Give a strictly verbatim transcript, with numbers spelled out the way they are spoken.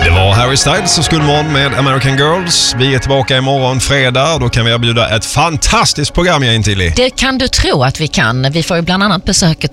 Det var Harry Styles och Skolmorgon med American Girls. Vi är tillbaka imorgon fredag och då kan vi erbjuda ett fantastiskt program, jag in till. Det kan du tro att vi kan. Vi får ju bland annat besök